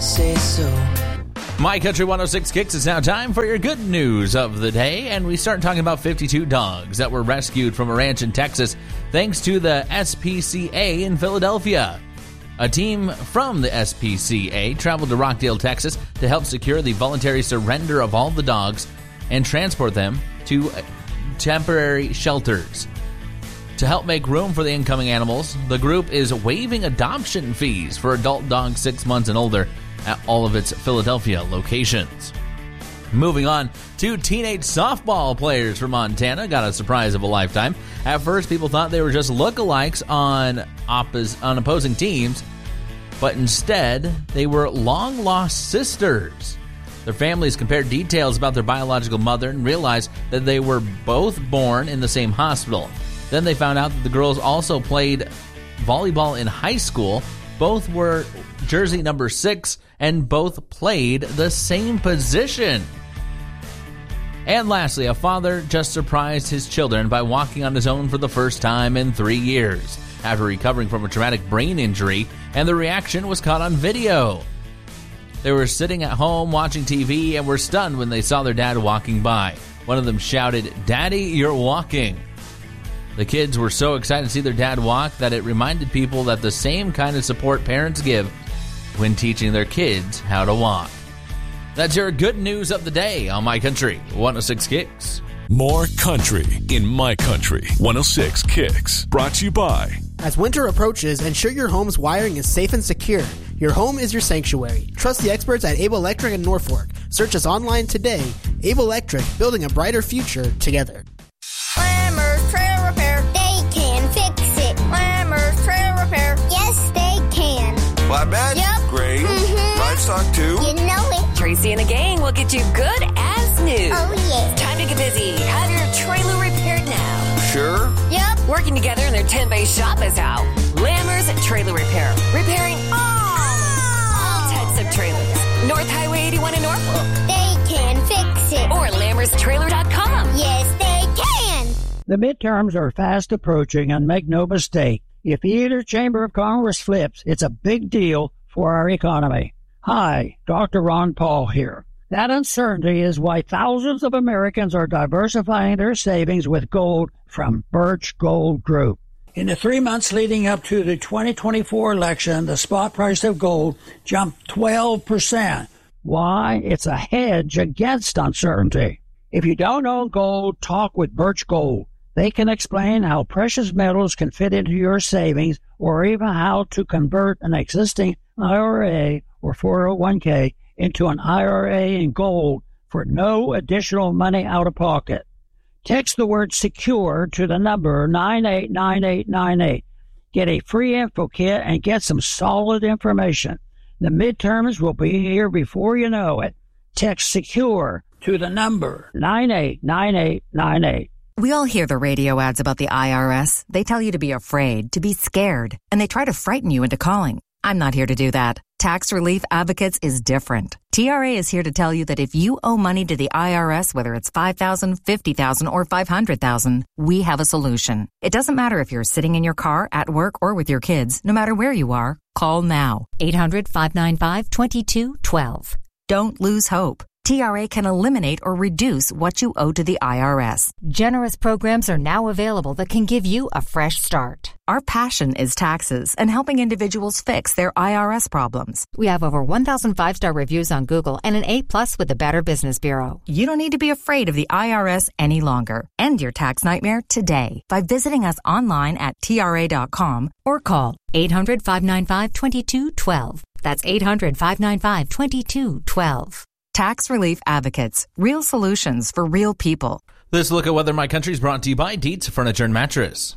say so. My Country 106 Kicks, is now time for your good news of the day, and we start talking about 52 dogs that were rescued from a ranch in Texas thanks to the SPCA in Philadelphia. A team from the SPCA traveled to Rockdale, Texas to help secure the voluntary surrender of all the dogs and transport them to temporary shelters. To help make room for the incoming animals, the group is waiving adoption fees for adult dogs 6 months and older at all of its Philadelphia locations. Moving on to teenage softball players from Montana got a surprise of a lifetime. At first, people thought they were just lookalikes on opposing teams, but instead, they were long-lost sisters. Their families compared details about their biological mother and realized that they were both born in the same hospital. Then they found out that the girls also played volleyball in high school. Both were jersey number 6 and both played the same position. And lastly, a father just surprised his children by walking on his own for the first time in 3 years after recovering from a traumatic brain injury, and the reaction was caught on video. They were sitting at home watching TV and were stunned when they saw their dad walking by. One of them shouted, "Daddy, you're walking." The kids were so excited to see their dad walk that it reminded people that the same kind of support parents give when teaching their kids how to walk. That's your good news of the day on My Country 106 Kicks. More country in My Country 106 Kicks. Brought to you by... As winter approaches, ensure your home's wiring is safe and secure. Your home is your sanctuary. Trust the experts at Able Electric in Norfolk. Search us online today. Able Electric, building a brighter future together. Lammer's Trailer Repair, they can fix it. Lammer's Trailer Repair, yes they can. Flatbed? Yep. Grain? Livestock too? You know it. Tracy and the gang will get you good as new. Oh yeah. Time to get busy. Have your trailer repaired now. Sure? Yep. Working together in their 10-bay shop is how. Lammer's Trailer Repair. Repairing all types of trailers. North Highway 81 in Norfolk. They can fix it. Or lammerstrailer.com. Yes, they can. The midterms are fast approaching, and make no mistake, if either chamber of Congress flips, it's a big deal for our economy. Hi, Dr. Ron Paul here. That uncertainty is why thousands of Americans are diversifying their savings with gold from Birch Gold Group. In the 3 months leading up to the 2024 election, the spot price of gold jumped 12%. Why? It's a hedge against uncertainty. If you don't own gold, talk with Birch Gold. They can explain how precious metals can fit into your savings, or even how to convert an existing IRA or 401k into an IRA in gold for no additional money out of pocket. Text the word SECURE to the number 989898. Get a free info kit and get some solid information. The midterms will be here before you know it. Text SECURE to the number 989898. We all hear the radio ads about the IRS. They tell you to be afraid, to be scared, and they try to frighten you into calling. I'm not here to do that. Tax Relief Advocates is different. TRA is here to tell you that if you owe money to the IRS, whether it's $5,000, $50,000, or $500,000, we have a solution. It doesn't matter if you're sitting in your car, at work, or with your kids. No matter where you are, call now. 800-595-2212. Don't lose hope. TRA can eliminate or reduce what you owe to the IRS. Generous programs are now available that can give you a fresh start. Our passion is taxes and helping individuals fix their IRS problems. We have over 1,000 5-star reviews on Google and an A+ with the Better Business Bureau. You don't need to be afraid of the IRS any longer. End your tax nightmare today by visiting us online at TRA.com or call 800-595-2212. That's 800-595-2212. Tax Relief Advocates. Real solutions for real people. This look at Weather My Country is brought to you by Dietz Furniture and Mattress.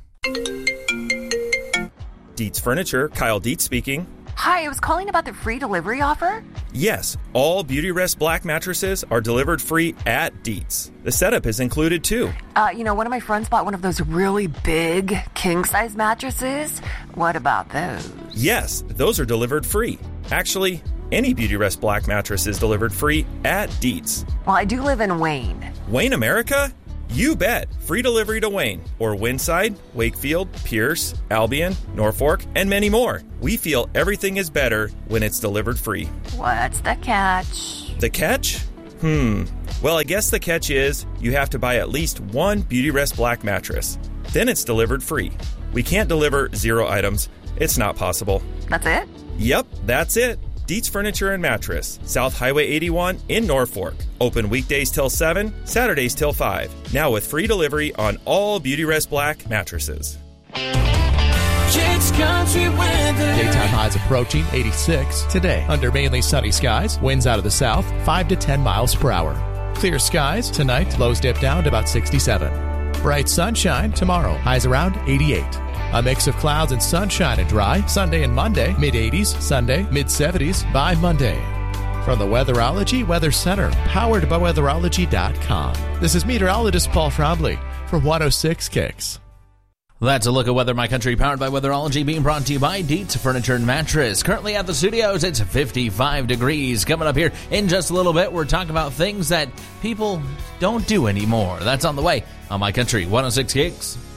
Dietz Furniture, Kyle Dietz speaking. Hi, I was calling about the free delivery offer. Yes, all Beautyrest Black mattresses are delivered free at Dietz. The setup is included too. One of my friends bought one of those really big king-size mattresses. What about those? Yes, those are delivered free. Actually, any Beautyrest Black mattress is delivered free at Dietz. Well, I do live in Wayne. Wayne, America? You bet! Free delivery to Wayne, or Winside, Wakefield, Pierce, Albion, Norfolk, and many more. We feel everything is better when it's delivered free. What's the catch? The catch? Well, I guess the catch is you have to buy at least one Beautyrest Black mattress. Then it's delivered free. We can't deliver 0 items. It's not possible. That's it? Yep, that's it. Dietz Furniture and Mattress, South Highway 81 in Norfolk. Open weekdays till 7, Saturdays till 5. Now with free delivery on all Beautyrest Black mattresses. Kicks Country Weather. Daytime highs approaching 86 today. Under mainly sunny skies, winds out of the south 5 to 10 miles per hour. Clear skies tonight, lows dip down to about 67. Bright sunshine tomorrow, highs around 88. A mix of clouds and sunshine and dry. Sunday and Monday, mid-80s. Sunday, mid-70s by Monday. From the Weatherology Weather Center, powered by weatherology.com. This is meteorologist Paul Frombley for 106 Kicks. That's a look at Weather My Country, powered by Weatherology, being brought to you by Dietz Furniture and Mattress. Currently at the studios, it's 55 degrees. Coming up here in just a little bit, we're talking about things that people don't do anymore. That's on the way on My Country 106 Kicks.